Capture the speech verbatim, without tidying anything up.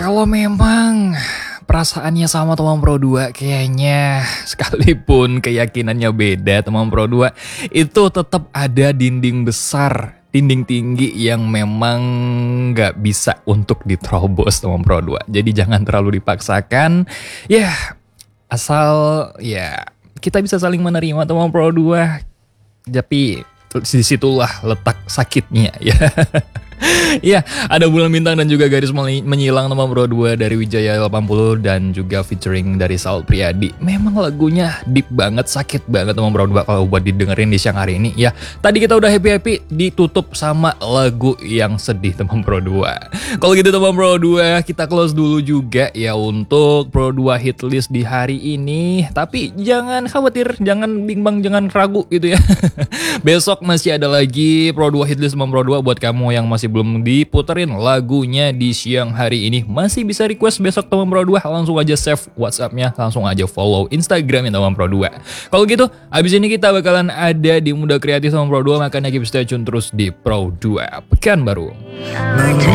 Kalau memang perasaannya sama teman Pro dua, kayaknya sekalipun keyakinannya beda teman Pro dua, itu tetap ada dinding besar, dinding tinggi yang memang nggak bisa untuk diterobos teman Pro dua. Jadi jangan terlalu dipaksakan, ya asal ya kita bisa saling menerima teman Pro dua. Tapi disitulah letak sakitnya ya. Iya, ada Bulan Bintang dan juga Garis Menyilang nomor Pro dua dari Wijaya delapan puluh dan juga featuring dari Saul Priadi. Memang lagunya deep banget, sakit banget nomor Pro dua kalau buat didengerin di siang hari ini. Ya, tadi kita udah happy-happy, ditutup sama lagu yang sedih teman Pro dua. Kalau gitu teman Pro dua, kita close dulu juga ya untuk Pro dua hit list di hari ini. Tapi jangan khawatir, jangan bimbang, jangan ragu gitu ya. Besok masih ada lagi Pro dua hit list teman Pro dua buat kamu yang masih belum diputerin lagunya di siang hari ini. Masih bisa request besok teman Pro dua, langsung aja save WhatsApp-nya, langsung aja follow Instagram-nya teman Pro dua. Kalau gitu, abis ini kita bakalan ada di Muda Kreatif teman Pro dua, makanya keep stay tune terus di Pro dua Pekan Baru.